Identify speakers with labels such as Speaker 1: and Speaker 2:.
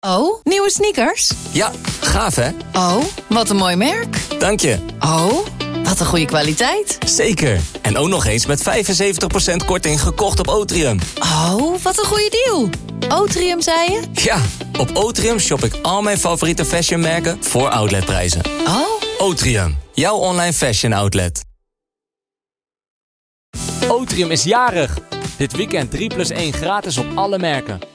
Speaker 1: Oh, nieuwe sneakers?
Speaker 2: Ja, gaaf hè?
Speaker 1: Oh, wat een mooi merk.
Speaker 2: Dank je.
Speaker 1: Oh, wat een goede kwaliteit.
Speaker 2: Zeker. En ook nog eens met 75% korting gekocht op Otrium.
Speaker 1: Oh, wat een goede deal. Otrium, zei je?
Speaker 2: Ja, op Otrium shop ik al mijn favoriete fashionmerken voor outletprijzen.
Speaker 1: Oh.
Speaker 2: Otrium, jouw online fashion outlet.
Speaker 3: Otrium is jarig. Dit weekend 3+1 gratis op alle merken.